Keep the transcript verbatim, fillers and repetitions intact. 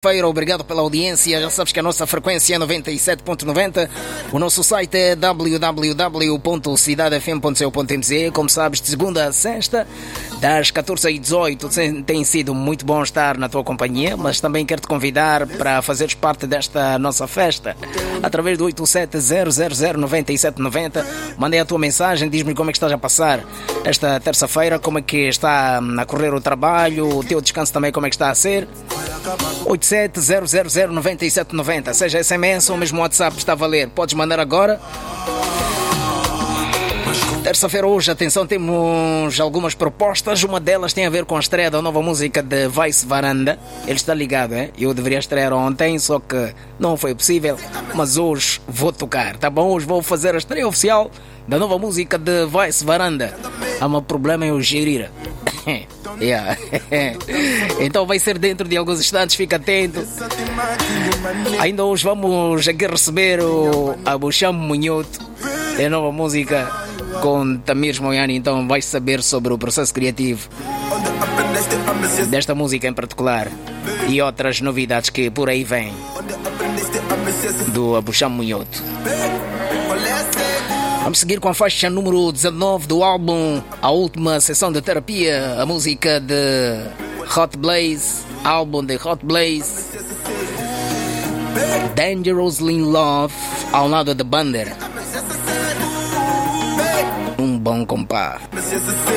terça-feira, obrigado pela audiência. Já sabes que a nossa frequência é noventa e sete ponto noventa. O nosso site é w w w ponto cidade f m ponto c o ponto m z. Como sabes, de segunda a sexta, das catorze às dezoito, tem sido muito bom estar na tua companhia, mas também quero te convidar para fazeres parte desta nossa festa através do oito sete zero zero zero nove sete nove zero. Mandei a tua mensagem, diz-me como é que estás a passar esta terça-feira, como é que está a correr o trabalho, o teu descanso também, como é que está a ser. Oito sete zero zero zero nove sete nove zero, seja S M S ou mesmo WhatsApp, está a valer, podes mandar agora. Terça-feira hoje, atenção, temos algumas propostas. Uma delas tem a ver com a estreia da nova música de Vice Varanda. Ele está ligado, hein? Eu deveria estrear ontem, só que não foi possível. Mas hoje vou tocar, tá bom? Hoje vou fazer a estreia oficial da nova música de Vice Varanda. Há um problema em eu gerir. Yeah. Então vai ser dentro de alguns instantes, fica atento. Ainda hoje vamos aqui receber o Abusham Munhoto. É nova música com Tamir Moyani, então vais saber sobre o processo criativo desta música em particular e outras novidades que por aí vêm do Abusham Munhoto. Vamos seguir com a faixa número dezanove do álbum A Última Sessão de Terapia, a música de Hot Blaze, álbum de Hot Blaze, Dangerously in Love, ao lado de Bander. Um bom compá.